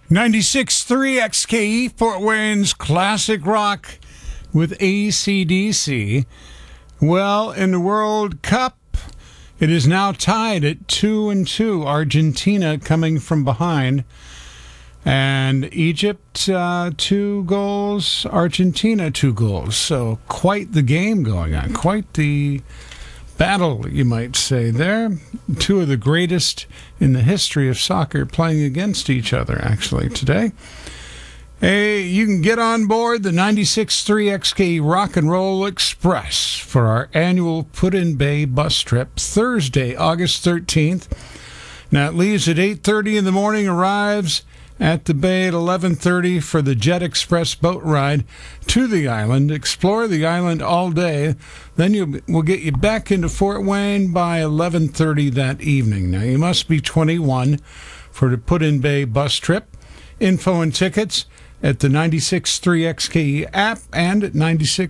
96.3 XKE, Fort Wayne's classic rock with AC/DC. Well, in the World Cup, it is now tied at 2-2. Argentina coming from behind. And Egypt, 2 goals. Argentina, 2 goals. So quite the game going on. Quite the battle, you might say there. 2 of the greatest in the history of soccer playing against each other, actually, today. Hey, you can get on board the 96.3 XK Rock and Roll Express for our annual Put-in-Bay bus trip, Thursday, August 13th. Now, it leaves at 8:30 in the morning, arrives at the bay at 11:30 for the Jet Express boat ride to the island. Explore the island all day. Then we'll get you back into Fort Wayne by 11:30 that evening. Now, you must be 21 for the Put-in-Bay bus trip. Info and tickets at the 96.3 XKE app and at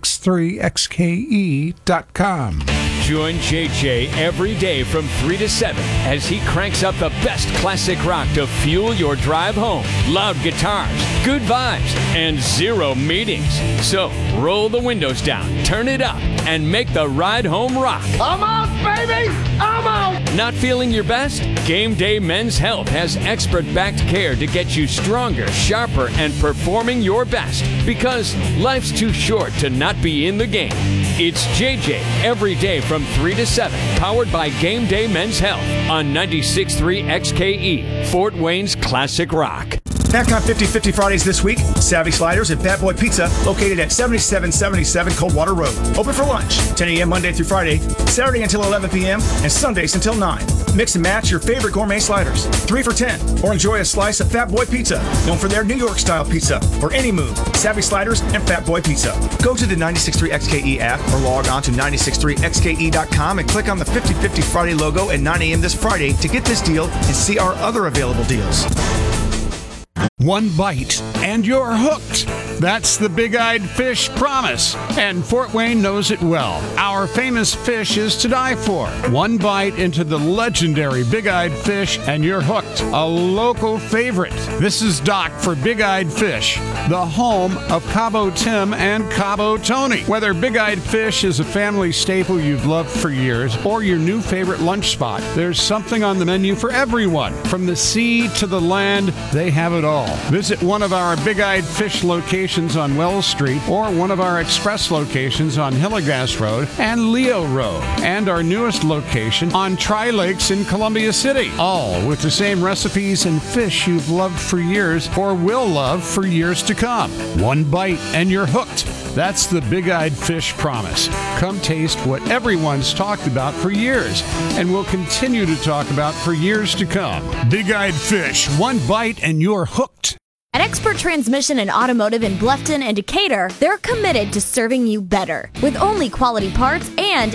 96.3xke.com. Join JJ every day from 3 to 7 as he cranks up the best classic rock to fuel your drive home. Loud guitars, good vibes, and 0 meetings. So roll the windows down, turn it up, and make the ride home rock. I'm out, baby! I'm out! Not feeling your best? Game Day Men's Health has expert-backed care to get you stronger, sharper, and performing your best. Because life's too short to not be in the game. It's JJ every day from 3 to 7, powered by Game Day Men's Health on 96.3 XKE, Fort Wayne's classic rock. HAFCON 50/50 Fridays this week. Savvy Sliders and Fat Boy Pizza, located at 7777 Coldwater Road. Open for lunch, 10 a.m. Monday through Friday, Saturday until 11 p.m., and Sundays until 9. Mix and match your favorite gourmet sliders, 3 for $10, or enjoy a slice of Fat Boy Pizza, known for their New York-style pizza. For any move, Savvy Sliders and Fat Boy Pizza. Go to the 96.3 XKE app or log on to 96.3xke.com and click on the 50/50 Friday logo at 9 a.m. this Friday to get this deal and see our other available deals. One bite, and you're hooked. That's the Big-Eyed Fish promise, and Fort Wayne knows it well. Our famous fish is to die for. One bite into the legendary Big-Eyed Fish, and you're hooked. A local favorite. This is Doc for Big-Eyed Fish, the home of Cabo Tim and Cabo Tony. Whether Big-Eyed Fish is a family staple you've loved for years or your new favorite lunch spot, there's something on the menu for everyone. From the sea to the land, they have it all. Visit one of our Big-Eyed Fish locations on Wells Street or one of our express locations on Hillegas Road and Leo Road, and our newest location on Tri-Lakes in Columbia City, all with the same recipes and fish you've loved for years or will love for years to come. One bite and you're hooked. That's the Big-Eyed Fish promise. Come taste what everyone's talked about for years and will continue to talk about for years to come. Big-Eyed Fish, one bite and you're hooked. At Expert Transmission and Automotive in Bluffton and Decatur, they're committed to serving you better with only quality parts and